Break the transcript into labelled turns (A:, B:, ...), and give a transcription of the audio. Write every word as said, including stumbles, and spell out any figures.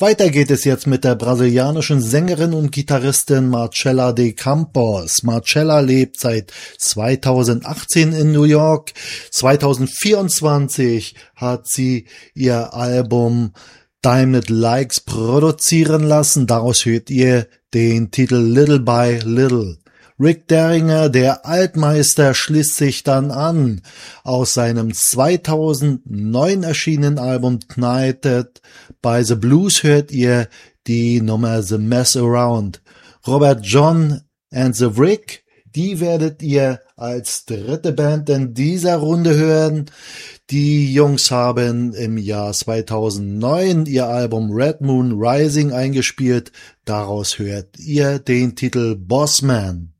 A: Weiter geht es jetzt mit der brasilianischen Sängerin und Gitarristin Marcella de Campos. Marcella lebt seit zweitausendachtzehn in New York. zweitausendvierundzwanzig hat sie ihr Album Diamond Likes produzieren lassen. Daraus hört ihr den Titel Little by Little. Rick Derringer, der Altmeister, schließt sich dann an. Aus seinem zweitausendneun erschienenen Album Knighted by the Blues hört ihr die Nummer The Mess Around. Robert John and the Rick, die werdet ihr als dritte Band in dieser Runde hören. Die Jungs haben im Jahr zweitausendneun ihr Album Red Moon Rising eingespielt. Daraus hört ihr den Titel Bossman.